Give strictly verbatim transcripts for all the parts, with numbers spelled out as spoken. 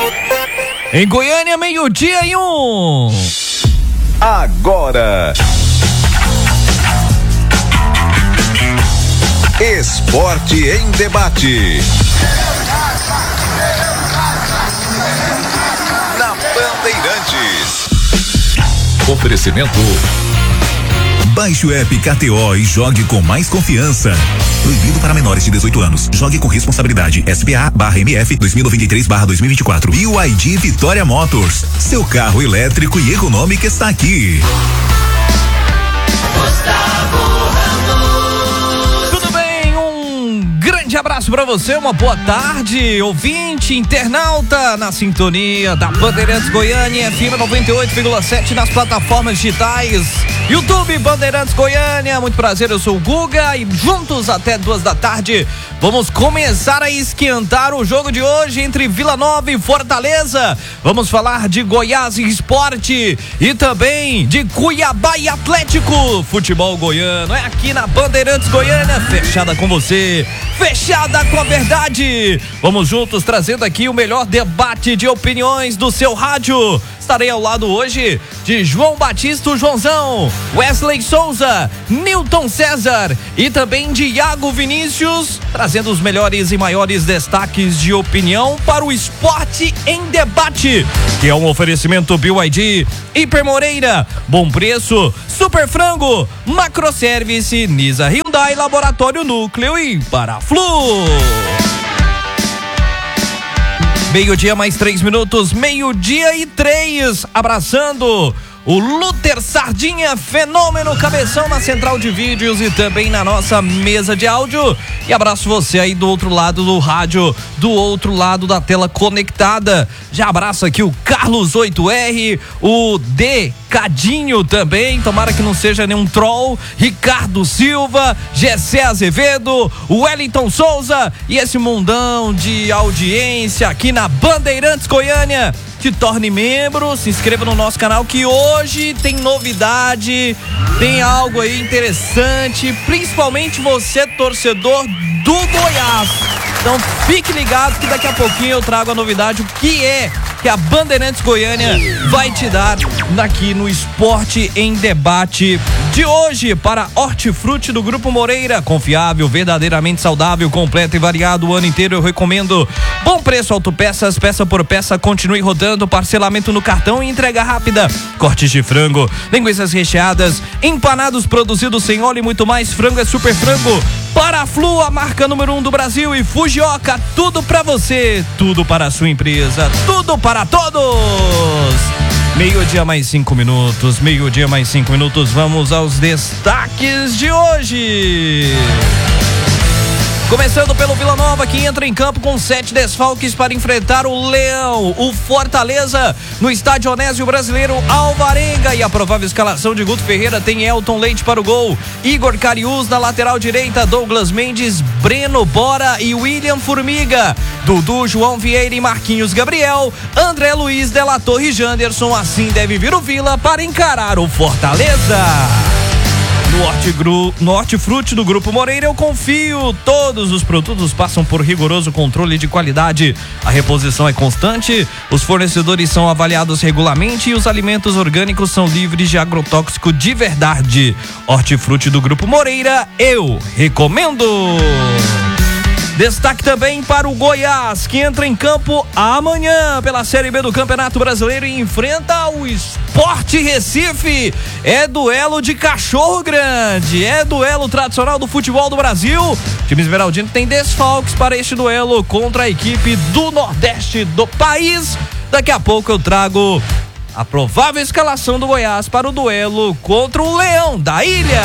Em Goiânia, meio-dia e um. Agora, Esporte em Debate. Na Bandeirantes. Oferecimento. Baixe o app K T O e jogue com mais confiança. Proibido para menores de dezoito anos. Jogue com responsabilidade. S P A barra M F dois mil e noventa e três barra dois mil e vinte e quatro. B Y D Vitória Motors. Seu carro elétrico e econômico está aqui. Tudo bem? Um grande abraço para você, uma boa tarde, ouvinte, internauta, na sintonia da Bandeirantes Goiânia, F M noventa e oito vírgula sete nas plataformas digitais, YouTube Bandeirantes Goiânia. Muito prazer, eu sou o Guga e juntos até duas da tarde vamos começar a esquentar o jogo de hoje entre Vila Nova e Fortaleza. Vamos falar de Goiás e Esporte e também de Cuiabá e Atlético. Futebol goiano é aqui na Bandeirantes Goiânia, fechada com você, fechada com a verdade. Vamos juntos trazendo aqui o melhor debate de opiniões do seu rádio. Estarei ao lado hoje de João Batista, o Joãozão, Wesley Souza, Newton César e também de Iago Vinícius, trazendo os melhores e maiores destaques de opinião para o Esporte em Debate, que é um oferecimento B Y D, Hiper Moreira, Bom Preço, Super Frango, Macroservice, Nisa Hyundai, Laboratório Núcleo e Paraflu. Meio-dia mais três minutos, meio-dia e três, abraçando o Luther Sardinha, fenômeno, cabeção na central de vídeos e também na nossa mesa de áudio. E abraço você aí do outro lado do rádio, do outro lado da tela conectada. Já abraço aqui o Carlos oito R, o D Cadinho também, tomara que não seja nenhum troll, Ricardo Silva, Gessé Azevedo, o Wellington Souza e esse mundão de audiência aqui na Bandeirantes Goiânia. Te torne membro, se inscreva no nosso canal que hoje tem novidade, tem algo aí interessante, principalmente você, torcedor do Goiás. Então fique ligado que daqui a pouquinho eu trago a novidade, o que é que a Bandeirantes Goiânia vai te dar aqui no Esporte em Debate de hoje para Hortifruti do Grupo Moreira. Confiável, verdadeiramente saudável, completo e variado o ano inteiro. Eu recomendo. Bom Preço Autopeças, peça por peça, continue rodando, parcelamento no cartão e entrega rápida. Cortes de frango, linguiças recheadas, empanados produzidos sem óleo e muito mais. Frango é Super Frango. Paraflu, a marca número um do Brasil, e Fujioka, tudo pra você, tudo para a sua empresa, tudo para todos. Meio-dia mais cinco minutos, meio-dia mais cinco minutos, vamos aos destaques de hoje. Começando pelo Vila Nova, que entra em campo com sete desfalques para enfrentar o Leão. O Fortaleza, no estádio Onésio Brasileiro Alvarenga, e a provável escalação de Guto Ferreira tem Elton Leite para o gol, Igor Cariús na lateral direita, Douglas Mendes, Breno Bora e William Formiga, Dudu, João Vieira e Marquinhos Gabriel, André Luiz, Della Torre e Janderson. Assim deve vir o Vila para encarar o Fortaleza. No Hortigru, no Hortifruti do Grupo Moreira eu confio, todos os produtos passam por rigoroso controle de qualidade, a reposição é constante, os fornecedores são avaliados regularmente e os alimentos orgânicos são livres de agrotóxico de verdade. Hortifruti do Grupo Moreira, eu recomendo! Destaque também para o Goiás, que entra em campo amanhã pela Série B do Campeonato Brasileiro e enfrenta o Sport Recife. É duelo de cachorro grande, é duelo tradicional do futebol do Brasil. O time esmeraldino tem desfalques para este duelo contra a equipe do Nordeste do país. Daqui a pouco eu trago a provável escalação do Goiás para o duelo contra o Leão da Ilha.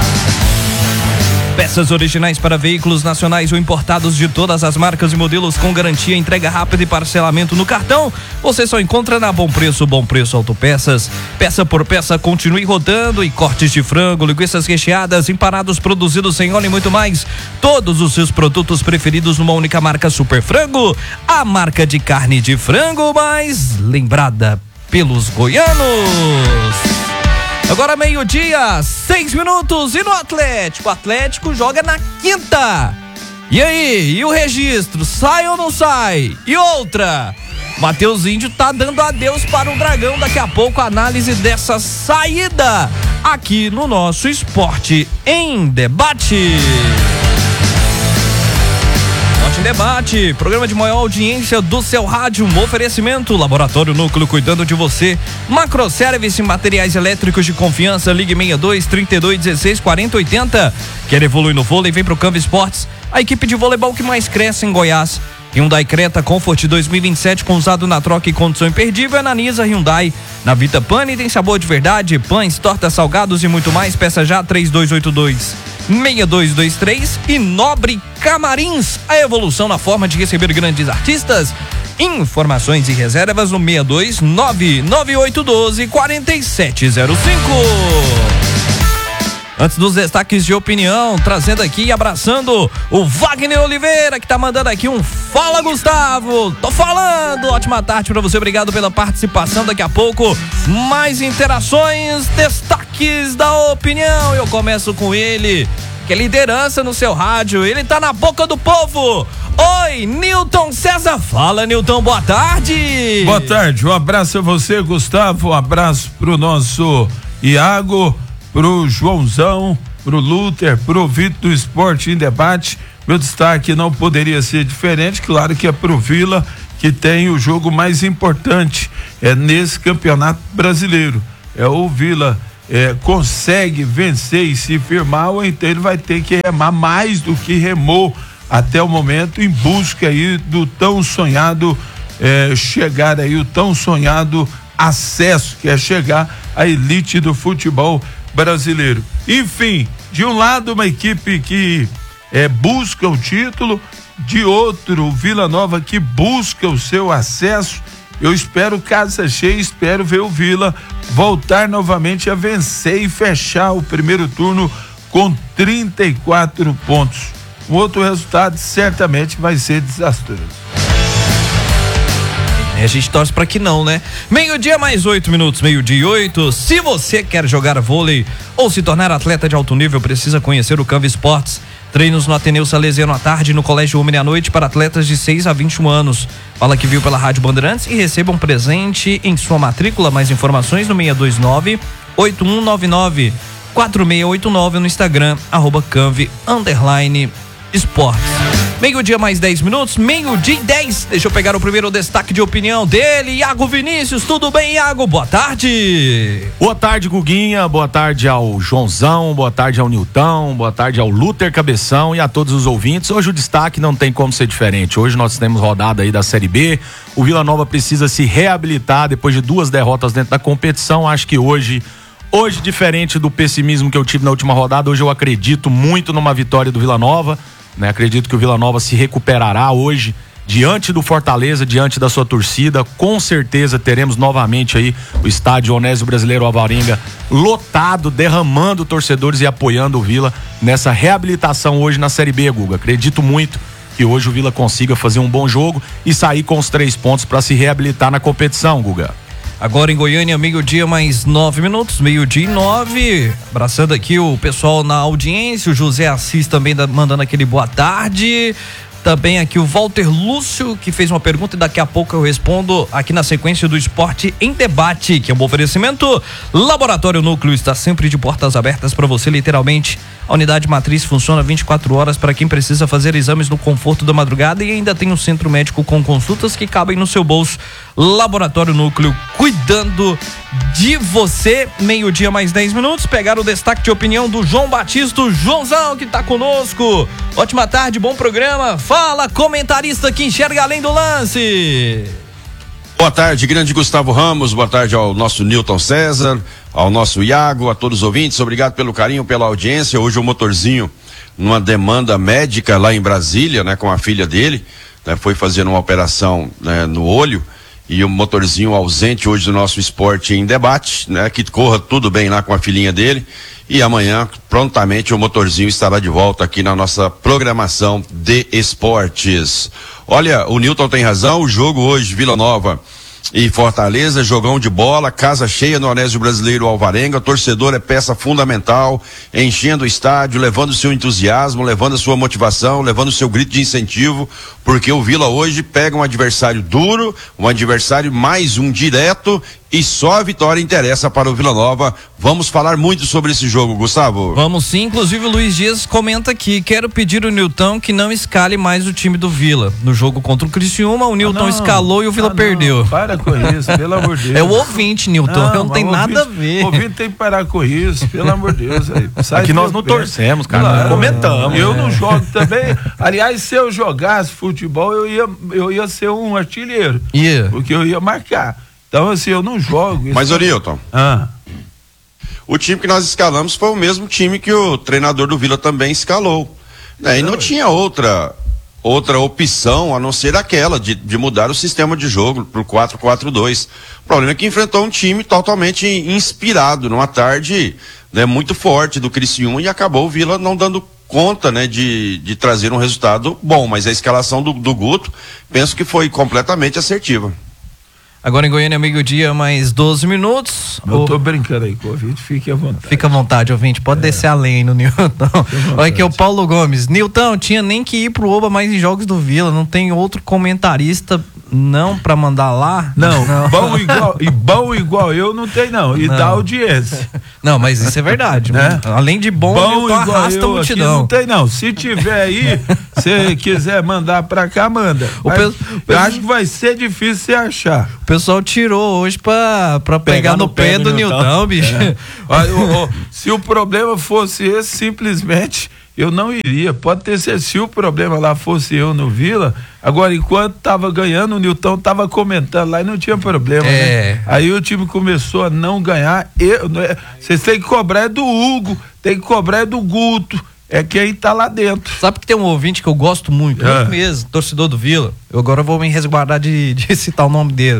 Peças originais para veículos nacionais ou importados de todas as marcas e modelos com garantia, entrega rápida e parcelamento no cartão. Você só encontra na Bom Preço, Bom Preço Autopeças. Peça por peça, continue rodando, e cortes de frango, linguiças recheadas, empanados produzidos sem óleo e muito mais. Todos os seus produtos preferidos numa única marca, Super Frango, a marca de carne de frango mais lembrada pelos goianos. Agora meio-dia, seis minutos, e no Atlético? O Atlético joga na quinta. E aí, e o registro, sai ou não sai? E outra, Matheus Índio tá dando adeus para o Dragão. Daqui a pouco, análise dessa saída aqui no nosso Esporte em Debate. Esporte em Debate, programa de maior audiência do seu rádio, um oferecimento, Laboratório Núcleo cuidando de você, Macroservice, materiais elétricos de confiança, ligue seis dois, trinta e dois, dezesseis, quarenta, oitenta. Quer evoluir no vôlei? Vem pro Canva Esportes, a equipe de voleibol que mais cresce em Goiás. Hyundai Creta Comfort dois mil e vinte e sete com usado na troca e condição imperdível é na Nisa Hyundai. Na Vita Pane tem sabor de verdade, pães, tortas, salgados e muito mais. Peça já três dois oito dois, seis dois dois três. E Nobre Camarins, a evolução na forma de receber grandes artistas. Informações e reservas no seis dois nove nove oito um dois quatro sete zero cinco. Antes dos destaques de opinião, trazendo aqui e abraçando o Wagner Oliveira, que tá mandando aqui um fala, Gustavo. Tô falando, ótima tarde pra você, obrigado pela participação. Daqui a pouco, mais interações, destaques da opinião. Eu começo com ele, que é liderança no seu rádio, ele tá na boca do povo. Oi, Newton César. Fala, Newton, boa tarde. Boa tarde, um abraço a você, Gustavo, um abraço pro nosso Iago, pro Joãozão, pro Luther, pro Vitor do Esporte em Debate. Meu destaque não poderia ser diferente, claro que é pro Vila, que tem o jogo mais importante é nesse campeonato brasileiro. É o Vila é, consegue vencer e se firmar, ou então ele vai ter que remar mais do que remou até o momento, em busca aí do tão sonhado é, chegar aí, o tão sonhado acesso, que é chegar à elite do futebol brasileiro. Enfim, de um lado uma equipe que é, busca o título, de outro o Vila Nova que busca o seu acesso. Eu espero casa cheia, espero ver o Vila voltar novamente a vencer e fechar o primeiro turno com trinta e quatro pontos. Um outro resultado certamente vai ser desastroso. A gente torce pra que não, né? Meio-dia mais oito minutos, meio-dia e oito. Se você quer jogar vôlei ou se tornar atleta de alto nível, precisa conhecer o Canva Esportes. Treinos no Ateneu Salesiano à tarde, no Colégio Homem à noite para atletas de seis a vinte e um anos. Fala que viu pela Rádio Bandeirantes e receba um presente em sua matrícula. Mais informações no seis dois nove, oito um nove nove, quatro seis oito nove no Instagram, arroba Canve, underline, esportes. Meio-dia mais dez minutos, meio-dia e dez. Deixa eu pegar o primeiro destaque de opinião dele, Iago Vinícius. Tudo bem, Iago? Boa tarde. Boa tarde, Guguinha. Boa tarde ao Joãozão. Boa tarde ao Nilton. Boa tarde ao Luther Cabeção e a todos os ouvintes. Hoje o destaque não tem como ser diferente. Hoje nós temos rodada aí da Série B. O Vila Nova precisa se reabilitar depois de duas derrotas dentro da competição. Acho que hoje... Hoje, diferente do pessimismo que eu tive na última rodada, hoje eu acredito muito numa vitória do Vila Nova. Né, acredito que o Vila Nova se recuperará hoje diante do Fortaleza, diante da sua torcida. Com certeza teremos novamente aí o estádio Onésio Brasileiro Alvarenga lotado, derramando torcedores e apoiando o Vila nessa reabilitação hoje na Série B, Guga. Acredito muito que hoje o Vila consiga fazer um bom jogo e sair com os três pontos para se reabilitar na competição, Guga. Agora em Goiânia, meio-dia mais nove minutos, meio-dia e nove. Abraçando aqui o pessoal na audiência, o José Assis também da, mandando aquele boa tarde. Também aqui o Walter Lúcio, que fez uma pergunta e daqui a pouco eu respondo aqui na sequência do Esporte em Debate, que é um oferecimento. Laboratório Núcleo está sempre de portas abertas para você, literalmente. A unidade matriz funciona vinte e quatro horas para quem precisa fazer exames no conforto da madrugada e ainda tem um centro médico com consultas que cabem no seu bolso. Laboratório Núcleo, cuidando de você. Meio-dia mais dez minutos. Pegar o destaque de opinião do João Batista, o Joãozão, que está conosco. Ótima tarde, bom programa. Fala, comentarista que enxerga além do lance. Boa tarde, grande Gustavo Ramos, boa tarde ao nosso Newton César, ao nosso Iago, a todos os ouvintes, obrigado pelo carinho, pela audiência. Hoje o motorzinho, numa demanda médica lá em Brasília, né, com a filha dele, né, foi fazer uma operação, né, no olho, e o motorzinho ausente hoje do nosso Esporte em Debate, né, que corra tudo bem lá com a filhinha dele, e amanhã, prontamente, o motorzinho estará de volta aqui na nossa programação de esportes. Olha, o Newton tem razão, o jogo hoje, Vila Nova, e Fortaleza, jogão de bola, casa cheia no Onésio Brasileiro Alvarenga, torcedor é peça fundamental, enchendo o estádio, levando o seu entusiasmo, levando a sua motivação, levando o seu grito de incentivo, porque o Vila hoje pega um adversário duro, um adversário mais um direto, e só a vitória interessa para o Vila Nova. Vamos falar muito sobre esse jogo, Gustavo. Vamos sim, inclusive o Luiz Dias comenta aqui, quero pedir ao Nilton que não escale mais o time do Vila. No jogo contra o Criciúma, o Nilton ah, escalou e o Vila ah, perdeu. Não, para com isso, pelo amor de Deus. É o ouvinte, Nilton, não, não tem nada ouvinte, a ver. O ouvinte tem que parar com isso, pelo amor de Deus. Aí. Aqui nós não torcemos, cara, claro, comentamos. Eu né? não jogo também. Aliás, se eu jogasse futebol, eu ia, eu ia ser um artilheiro. Yeah. Porque eu ia marcar. Então, assim, eu não jogo. Mas, ô Nilton, ah. o time que nós escalamos foi o mesmo time que o treinador do Vila também escalou. Né? E não tinha outra, outra opção a não ser aquela de, de mudar o sistema de jogo para o quatro quatro dois. O problema é que enfrentou um time totalmente inspirado numa tarde, né, muito forte do Criciúma, e acabou o Vila não dando conta, né, de, de trazer um resultado bom. Mas a escalação do, do Guto, penso que foi completamente assertiva. Agora em Goiânia, meio-dia, mais doze minutos. Eu tô brincando aí com o ouvinte, fique à vontade. Fica à vontade, ouvinte, pode é. descer além no Nilton. Olha aqui o Paulo Gomes. Nilton, tinha nem que ir pro Oba mais em jogos do Vila, não tem outro comentarista não pra mandar lá? Não, não. Bom igual, e bom igual eu não tem não, e não. Dá audiência. Não, mas isso é verdade, né? Além de bom, bom Nilton arrasta a multidão. Não tem não, se tiver aí, se quiser mandar pra cá, manda. O pe... Eu acho que vai ser difícil você achar. O pessoal tirou hoje pra, pra pegar, pegar no, no pé, pé do Nilton, bicho. É. Olha, o, o, se o problema fosse esse, simplesmente eu não iria. Pode ter certeza, se o problema lá fosse eu no Vila, agora enquanto tava ganhando, o Nilton tava comentando lá e não tinha problema, é. né? Aí o time começou a não ganhar. Vocês têm que cobrar é do Hugo, tem que cobrar é do Guto. É quem tá lá dentro. Sabe que tem um ouvinte que eu gosto muito, é. muito mesmo, torcedor do Vila. Eu agora vou me resguardar de, de citar o nome dele.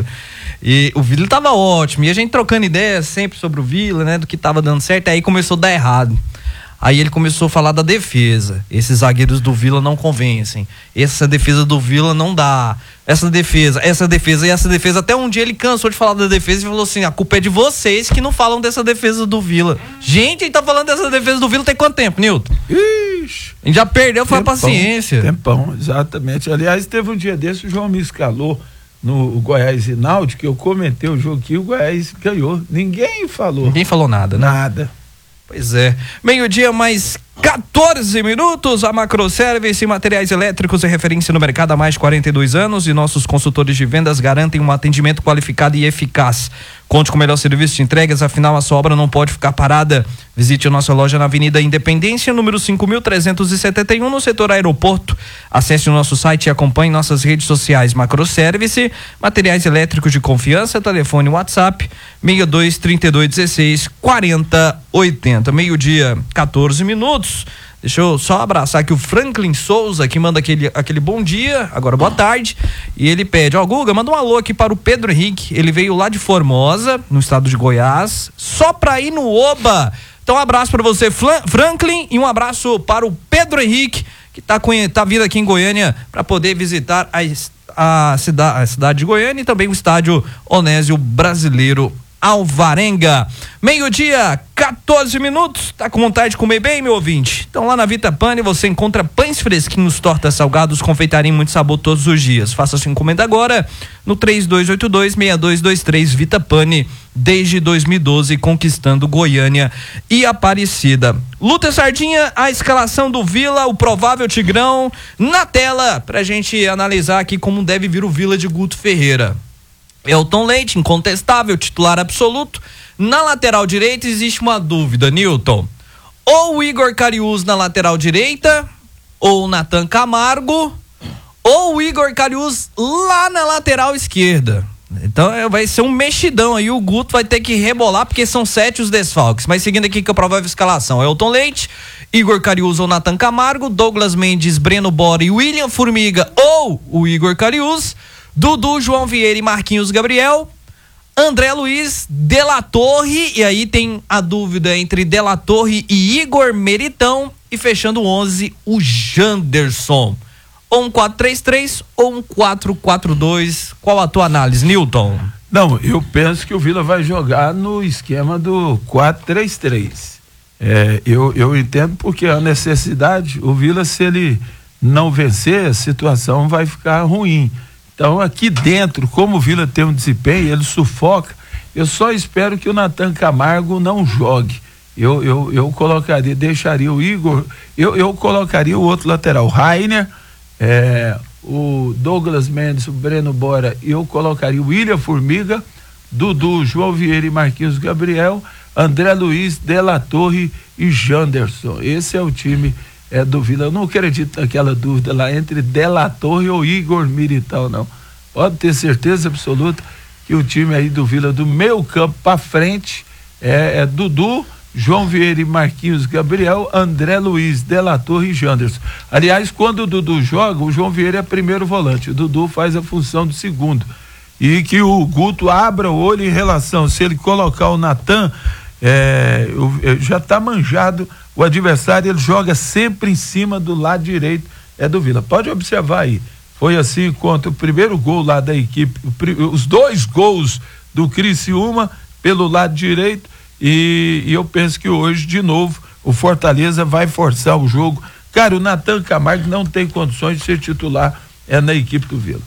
E o Vila tava ótimo, e a gente trocando ideias sempre sobre o Vila, né, do que tava dando certo, aí começou a dar errado. Aí ele começou a falar da defesa. Esses zagueiros do Vila não convencem. Essa defesa do Vila não dá. Essa defesa, essa defesa e essa defesa. Até um dia ele cansou de falar da defesa e falou assim: a culpa é de vocês que não falam dessa defesa do Vila. Gente, a gente tá falando dessa defesa do Vila tem quanto tempo, Nilton? Ixi. A gente já perdeu, foi a paciência. Tempão, exatamente. Aliás, teve um dia desse, o João me escalou no Goiás e Náutico, que eu comentei o jogo que o Goiás ganhou. Ninguém falou. Ninguém falou nada, né? Nada. Pois é. Meio-dia mais quatorze minutos. A Macroservice Materiais Elétricos é referência no mercado há mais de quarenta e dois anos e nossos consultores de vendas garantem um atendimento qualificado e eficaz. Conte com o melhor serviço de entregas, afinal a sua obra não pode ficar parada. Visite a nossa loja na Avenida Independência, número cinco mil trezentos e setenta e um, no setor aeroporto. Acesse o nosso site e acompanhe nossas redes sociais. Macroservice, materiais elétricos de confiança, telefone WhatsApp seis dois, trinta e dois, dezesseis, quarenta, oitenta. Meio-dia, quatorze minutos. Deixa eu só abraçar aqui o Franklin Souza, que manda aquele, aquele bom dia, agora boa tarde, e ele pede, ó, Guga, manda um alô aqui para o Pedro Henrique, ele veio lá de Formosa, no estado de Goiás, só pra ir no Oba. Então um abraço para você, Franklin, e um abraço para o Pedro Henrique, que tá, tá vindo aqui em Goiânia para poder visitar a, a, cidade, a cidade de Goiânia e também o estádio Onésio Brasileiro Alvarenga. Meio-dia, quatorze minutos. Tá com vontade de comer bem, meu ouvinte? Então lá na Vita Pane você encontra pães fresquinhos, tortas, salgados, confeitaria e muito sabor todos os dias. Faça sua encomenda agora no três dois oito dois, seis dois dois três. Vita Pane, desde dois mil e doze, conquistando Goiânia e Aparecida. Luta Sardinha, a escalação do Vila, o provável Tigrão, na tela pra gente analisar aqui como deve vir o Vila de Guto Ferreira. Elton Leite, incontestável, titular absoluto. Na lateral direita existe uma dúvida, Nilton. Ou o Igor Cariús na lateral direita, ou o Nathan Camargo, ou o Igor Cariús lá na lateral esquerda. Então é, vai ser um mexidão aí, o Guto vai ter que rebolar, porque são sete os desfalques. Mas seguindo aqui com a provável escalação: Elton Leite, Igor Cariús ou Nathan Camargo, Douglas Mendes, Breno Bora e William Formiga ou o Igor Cariús, Dudu, João Vieira e Marquinhos Gabriel, André Luiz, De La Torre, e aí tem a dúvida entre De La Torre e Igor Meritão, e fechando o onze, o Janderson. ou um quatro três três ou um quatro quatro dois. Qual a tua análise, Newton? Não, eu penso que o Vila vai jogar no esquema do quatro três três. É, eu, eu entendo porque a necessidade, o Vila, se ele não vencer, a situação vai ficar ruim. Então, aqui dentro, como o Vila tem um desempenho, ele sufoca, eu só espero que o Nathan Camargo não jogue. Eu, eu, eu colocaria, deixaria o Igor, eu, eu colocaria o outro lateral, o Rainer, é, o Douglas Mendes, o Breno Bora, eu colocaria o William Formiga, Dudu, João Vieira e Marquinhos Gabriel, André Luiz, De La Torre e Janderson. Esse é o time é, do Vila. Eu não acredito naquela dúvida lá entre De La Torre ou Igor Militão, não. Pode ter certeza absoluta que o time aí do Vila, do meio campo para frente, é, é Dudu, João Vieira e Marquinhos Gabriel, André Luiz, De La Torre e Janderson. Aliás, quando o Dudu joga, o João Vieira é primeiro volante, o Dudu faz a função do segundo. E que o Guto abra o olho em relação, se ele colocar o Nathan, é, já está manjado, o adversário ele joga sempre em cima do lado direito é do Vila. Pode observar aí, foi assim contra o primeiro gol lá da equipe, os dois gols do Criciúma pelo lado direito. E, e eu penso que hoje, de novo, o Fortaleza vai forçar o jogo. Cara, o Nathan Camargo não tem condições de ser titular é na equipe do Vila.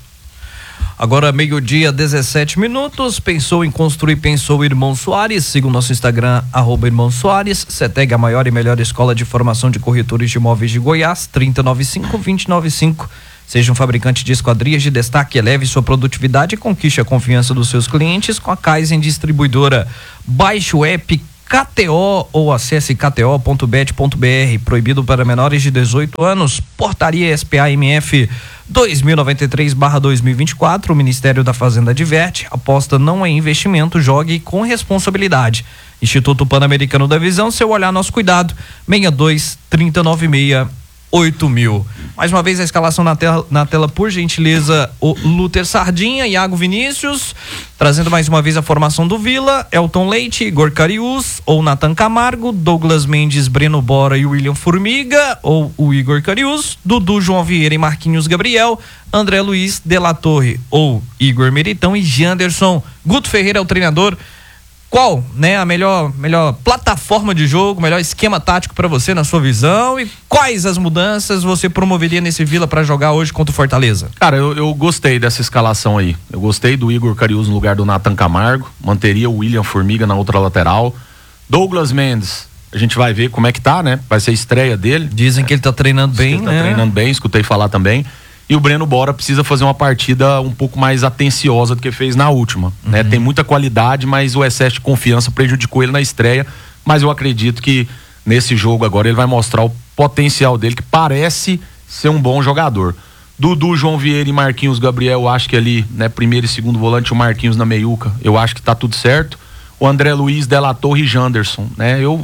Agora, meio-dia, dezessete minutos. Pensou em construir, pensou Irmão Soares. Siga o nosso Instagram, arroba Irmão Soares. Ceteg, a maior e melhor escola de formação de corretores de imóveis de Goiás, trinta e noventa e cinco, vinte e noventa e cinco. Seja um fabricante de esquadrias de destaque, eleve sua produtividade e conquiste a confiança dos seus clientes com a Kaizen Distribuidora. Baixe o app K T O ou acesse k t o ponto bet ponto b r. Proibido para menores de dezoito anos. Portaria S P A M F dois mil e noventa e três barra dois mil e vinte e quatro. O Ministério da Fazenda adverte: aposta não é investimento, jogue com responsabilidade. Instituto Pan-Americano da Visão, seu olhar, nosso cuidado. seis dois, trinta, noventa e seis, oito mil. Mais uma vez a escalação na tela, na tela, por gentileza, o Luther Sardinha, Iago Vinícius, trazendo mais uma vez a formação do Vila: Elton Leite, Igor Cariús ou Nathan Camargo, Douglas Mendes, Breno Bora e William Formiga ou o Igor Cariús, Dudu, João Vieira e Marquinhos Gabriel, André Luiz, De La Torre ou Igor Meritão e Janderson. Guto Ferreira é o treinador. Qual, né, a melhor, melhor plataforma de jogo, melhor esquema tático para você na sua visão, e quais as mudanças você promoveria nesse Vila para jogar hoje contra o Fortaleza? Cara, eu, eu gostei dessa escalação aí. Eu gostei do Igor Cariús no lugar do Nathan Camargo, manteria o William Formiga na outra lateral. Douglas Mendes, a gente vai ver como é que tá, né? Vai ser a estreia dele. Dizem que ele tá treinando bem, ele né? Tá treinando bem, escutei falar também. E o Breno Bora precisa fazer uma partida um pouco mais atenciosa do que fez na última, uhum. né? Tem muita qualidade, mas o excesso de confiança prejudicou ele na estreia, mas eu acredito que nesse jogo agora ele vai mostrar o potencial dele, que parece ser um bom jogador. Dudu, João Vieira e Marquinhos Gabriel, eu acho que ali, né, primeiro e segundo volante, o Marquinhos na meiuca, eu acho que tá tudo certo. O André Luiz, De La Torre e Janderson, né? Eu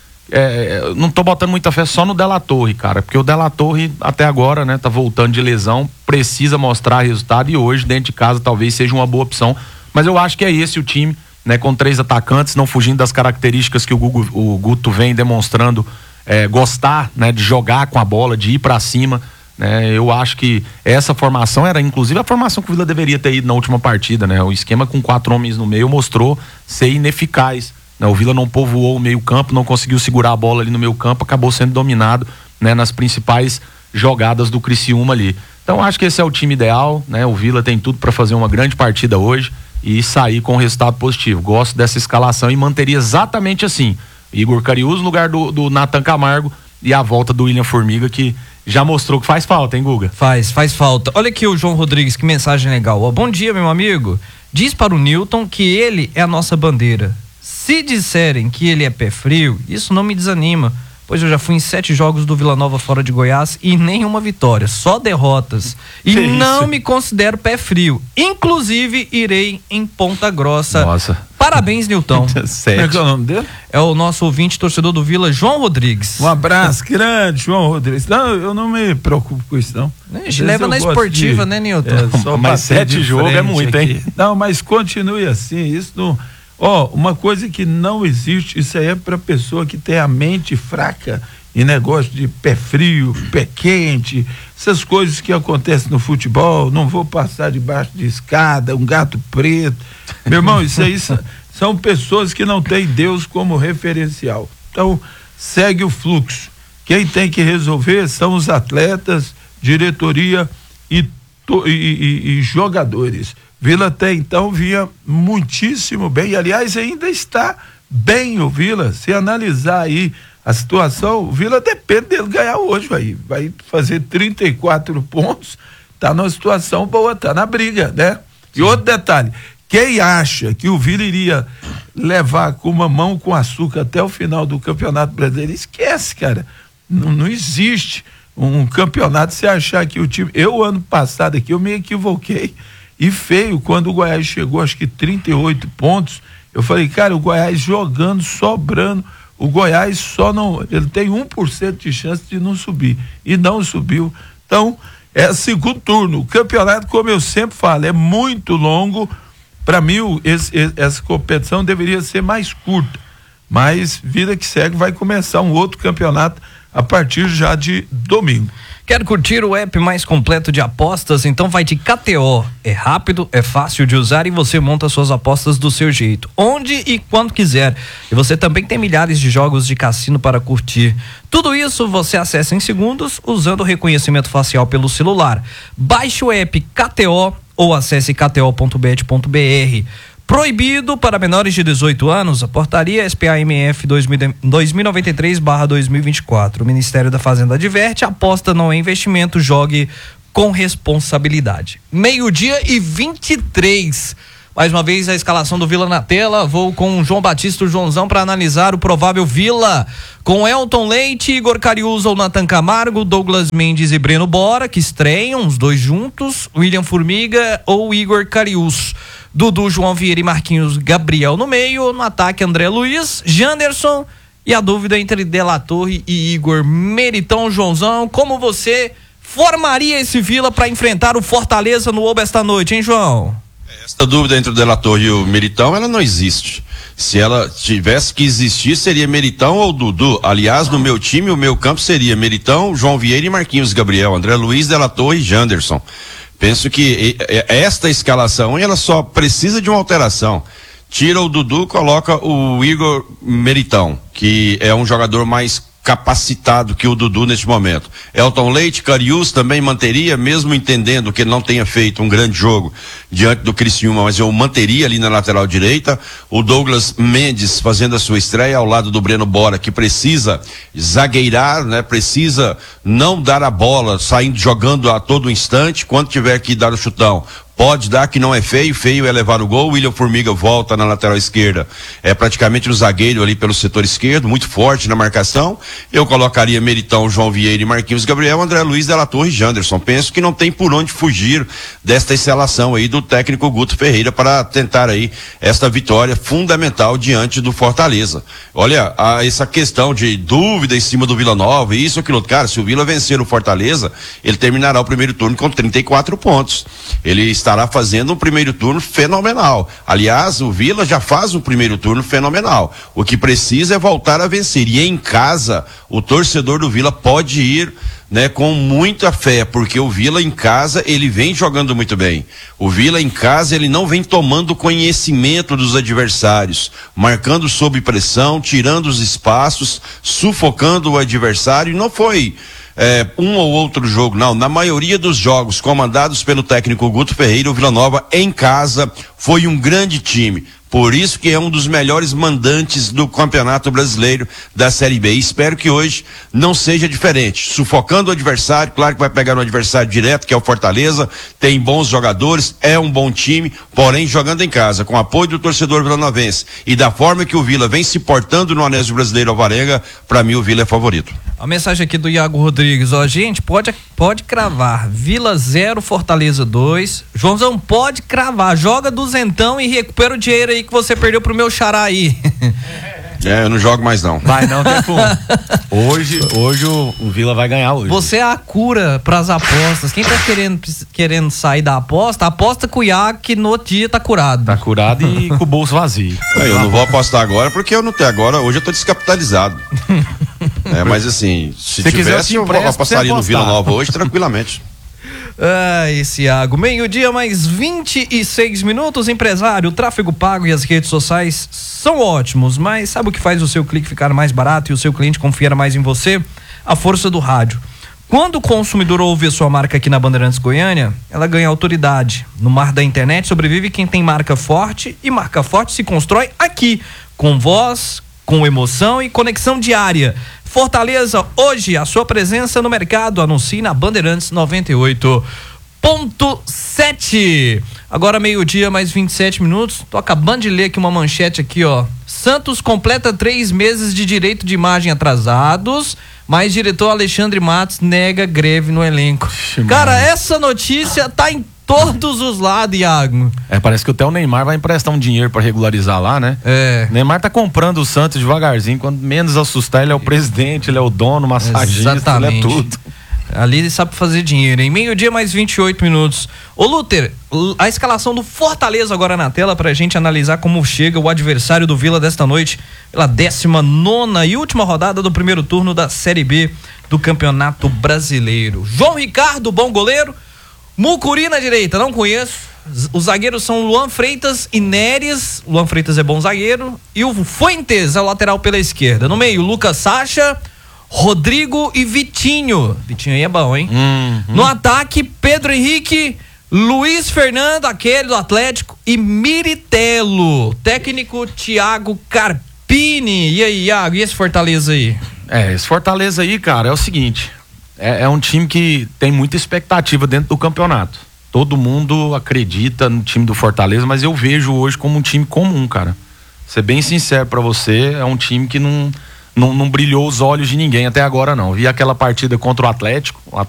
É, não tô botando muita fé só no De La Torre, cara, porque o De La Torre até agora, né, tá voltando de lesão, precisa mostrar resultado e hoje dentro de casa talvez seja uma boa opção, mas eu acho que é esse o time, né, com três atacantes, não fugindo das características que o, Gugu, o Guto vem demonstrando, é, gostar, né, de jogar com a bola, de ir pra cima, né? Eu acho que essa formação era inclusive a formação que o Vila deveria ter ido na última partida, né? O esquema com quatro homens no meio mostrou ser ineficaz. O Vila não povoou o meio campo, não conseguiu segurar a bola ali no meio campo, acabou sendo dominado, né, nas principais jogadas do Criciúma ali. Então acho que esse é o time ideal, né? O Vila tem tudo para fazer uma grande partida hoje e sair com um resultado positivo. Gosto dessa escalação e manteria exatamente assim: Igor Cariús no lugar do, do Nathan Camargo e a volta do William Formiga, que já mostrou que faz falta, hein, Guga? Faz, faz falta. Olha aqui o João Rodrigues, que mensagem legal. Ó, bom dia, meu amigo. Diz para o Newton que ele é a nossa bandeira. Se disserem que ele é pé frio, isso não me desanima, pois eu já fui em sete jogos do Vila Nova fora de Goiás e nenhuma vitória, só derrotas. E que não isso? me considero pé frio. Inclusive, irei em Ponta Grossa. Nossa. Parabéns, Nilton. Como é que é o nome dele? É o nosso ouvinte torcedor do Vila, João Rodrigues. Um abraço grande, João Rodrigues. Não, eu não me preocupo com isso, não. A gente leva na esportiva, de, né, Nilton? É, só mas sete jogos é muito, aqui. hein? Não, mas continue assim, isso não... Ó, oh, uma coisa que não existe, isso aí é pra pessoa que tem a mente fraca em negócio de pé frio, pé quente, essas coisas que acontecem no futebol, não vou passar debaixo de escada, um gato preto. Meu irmão, isso aí são, são pessoas que não têm Deus como referencial. Então, segue o fluxo. Quem tem que resolver são os atletas, diretoria e, to, e, e, e jogadores. Vila até então vinha muitíssimo bem, e aliás ainda está bem o Vila. Se analisar aí a situação, o Vila depende dele ganhar hoje, vai, vai fazer trinta e quatro pontos, tá numa situação boa, tá na briga, né? E outro detalhe, quem acha que o Vila iria levar com uma mão com açúcar até o final do Campeonato Brasileiro, esquece, cara, não, não existe um campeonato se achar que o time, eu ano passado aqui eu me equivoquei, e feio, quando o Goiás chegou acho que trinta e oito pontos, eu falei, cara, o Goiás jogando, sobrando, o Goiás só não, ele tem um por cento de chance de não subir, e não subiu. Então, é segundo turno, o campeonato, como eu sempre falo, é muito longo. Para mim, esse, esse, essa competição deveria ser mais curta, mas vida que segue, vai começar um outro campeonato a partir já de domingo. Quer curtir o app mais completo de apostas? Então vai de K T O. É rápido, é fácil de usar e você monta suas apostas do seu jeito, onde e quando quiser. E você também tem milhares de jogos de cassino para curtir. Tudo isso você acessa em segundos usando o reconhecimento facial pelo celular. Baixe o app K T O ou acesse k t o ponto bet ponto b r. Proibido para menores de dezoito anos, a portaria S P A M F dois mil e noventa e três barra dois mil e vinte e quatro. O Ministério da Fazenda adverte, aposta não é investimento, jogue com responsabilidade. Meio-dia e vinte e três. Mais uma vez a escalação do Vila na tela. Vou com o João Batista, o Joãozão, para analisar o provável Vila. Com Elton Leite, Igor Cariúza ou Nathan Camargo, Douglas Mendes e Breno Bora, que estreiam, os dois juntos, William Formiga ou Igor Cariúza. Dudu, João Vieira e Marquinhos Gabriel no meio, no ataque André Luiz, Janderson, e a dúvida entre De La Torre e Igor Meritão. Joãozão, como você formaria esse Vila para enfrentar o Fortaleza no Oba esta noite, hein, João? Essa dúvida entre o De La Torre e o Meritão, ela não existe. Se ela tivesse que existir, seria Meritão ou Dudu. Aliás, no meu time, o meu campo seria Meritão, João Vieira e Marquinhos Gabriel, André Luiz, De La Torre e Janderson. Penso que esta escalação, ela só precisa de uma alteração. Tira o Dudu, coloca o Igor Meritão, que é um jogador mais capacitado que o Dudu neste momento. Elton Leite, Cariús também manteria, mesmo entendendo que ele não tenha feito um grande jogo diante do Criciúma, mas eu manteria ali na lateral direita. O Douglas Mendes fazendo a sua estreia ao lado do Breno Bora, que precisa zagueirar, né? Precisa não dar a bola, saindo jogando a todo instante. Quando tiver que dar o chutão, pode dar, que não é feio, feio é levar o gol. William Formiga volta na lateral esquerda, é praticamente no zagueiro ali pelo setor esquerdo, muito forte na marcação. Eu colocaria Meritão, João Vieira e Marquinhos Gabriel, André Luiz, De La Torre e Janderson. Penso que não tem por onde fugir desta escalação aí do técnico Guto Ferreira para tentar aí esta vitória fundamental diante do Fortaleza. Olha, a, essa questão de dúvida em cima do Vila Nova, isso, aquilo, cara, se o Vila vencer o Fortaleza, ele terminará o primeiro turno com trinta e quatro pontos. Ele estará fazendo um primeiro turno fenomenal. Aliás, o Vila já faz um primeiro turno fenomenal. O que precisa é voltar a vencer. E em casa, o torcedor do Vila pode ir, né, com muita fé, porque o Vila em casa, ele vem jogando muito bem. O Vila em casa, ele não vem tomando conhecimento dos adversários, marcando sob pressão, tirando os espaços, sufocando o adversário. Não foi É, um ou outro jogo, não, na maioria dos jogos comandados pelo técnico Guto Ferreira, o Vila Nova em casa foi um grande time. Por isso que é um dos melhores mandantes do Campeonato Brasileiro da Série B. E espero que hoje não seja diferente. Sufocando o adversário, claro que vai pegar um adversário direto, que é o Fortaleza, tem bons jogadores, é um bom time, porém jogando em casa, com apoio do torcedor vilanovense e da forma que o Vila vem se portando no Anésio Brasileiro Alvarenga, para mim o Vila é favorito. A mensagem aqui do Iago Rodrigues, ó, gente, pode, pode cravar, Vila zero, Fortaleza dois, Joãozão, pode cravar, joga duzentão e recupera o dinheiro aí que você perdeu pro meu xará aí. É, eu não jogo mais não. Vai não, tempo. Hoje, hoje o, o Vila vai ganhar hoje. Você é a cura pras apostas. Quem tá querendo, querendo sair da aposta, aposta com o Iago que no outro dia tá curado. Tá curado e com o bolso vazio. É, eu não vou apostar agora porque eu não tenho agora, hoje eu tô descapitalizado. É, mas assim, se, se quiser, tivesse, eu eu, te empresto eu passaria pra no você Vila apostar. Nova hoje tranquilamente. Ah, esse Iago. Meio-dia mais vinte e seis minutos, empresário. O tráfego pago e as redes sociais são ótimos, mas sabe o que faz o seu clique ficar mais barato e o seu cliente confiar mais em você? A força do rádio. Quando o consumidor ouve a sua marca aqui na Bandeirantes Goiânia, ela ganha autoridade. No mar da internet sobrevive quem tem marca forte, e marca forte se constrói aqui, com voz, com emoção e conexão diária. Fortaleça hoje a sua presença no mercado. Anuncie na Bandeirantes noventa e oito ponto sete. Agora meio-dia mais vinte e sete minutos. Tô acabando de ler aqui uma manchete aqui, ó. Santos completa três meses de direito de imagem atrasados, mas diretor Alexandre Matos nega greve no elenco. Ixi, Cara, mano. essa notícia tá em todos os lados, Iago. É, parece que até o Neymar vai emprestar um dinheiro pra regularizar lá, né? É. O Neymar tá comprando o Santos devagarzinho, quando menos assustar, ele é o presidente, ele é o dono, massagista, Exatamente. ele é tudo. Ali ele sabe fazer dinheiro, em meio-dia mais vinte e oito minutos. Ô Luther, a escalação do Fortaleza agora na tela pra gente analisar como chega o adversário do Vila desta noite pela décima nona e última rodada do primeiro turno da Série B do Campeonato Brasileiro. João Ricardo, bom goleiro. Mucuri na direita, não conheço. Os zagueiros são Luan Freitas e Neres. Luan Freitas é bom zagueiro. E o Fuentes é o lateral pela esquerda. No meio, Lucas Sacha, Rodrigo e Vitinho. Vitinho aí é bom, hein? Uhum. No ataque, Pedro Henrique, Luiz Fernando, aquele do Atlético, e Miritelo. Técnico Thiago Carpini. E aí, Iago, e esse Fortaleza aí? É, esse Fortaleza aí, cara, é o seguinte, é, é um time que tem muita expectativa dentro do campeonato. Todo mundo acredita no time do Fortaleza, mas eu vejo hoje como um time comum, cara. Ser bem sincero pra você, é um time que não, não, não brilhou os olhos de ninguém até agora, não. Vi aquela partida contra o Atlético,